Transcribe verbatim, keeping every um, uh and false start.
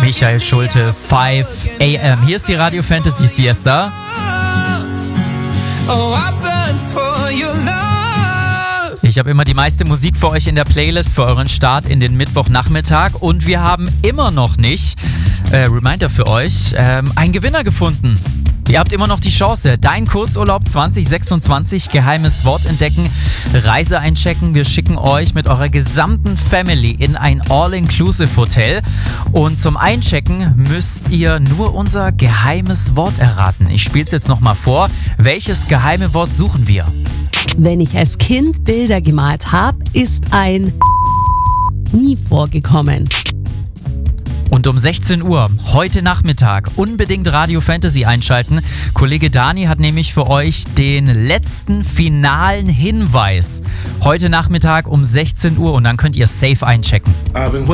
Michael Schulte, five a m Hier ist die Radio Fantasy Siesta. Ich habe immer die meiste Musik für euch in der Playlist für euren Start in den Mittwochnachmittag und wir haben immer noch nicht, äh, Reminder für euch, ähm, einen Gewinner gefunden. Ihr habt immer noch die Chance, dein Kurzurlaub zwanzig sechsundzwanzig, geheimes Wort entdecken, Reise einchecken. Wir schicken euch mit eurer gesamten Family in ein All-Inclusive-Hotel. Und zum Einchecken müsst ihr nur unser geheimes Wort erraten. Ich spiele es jetzt nochmal vor. Welches geheime Wort suchen wir? Wenn ich als Kind Bilder gemalt habe, ist ein nie vorgekommen. Und um sechzehn Uhr heute Nachmittag unbedingt Radio Fantasy einschalten. Kollege Dani hat nämlich für euch den letzten finalen Hinweis. Heute Nachmittag um sechzehn Uhr und dann könnt ihr safe einchecken.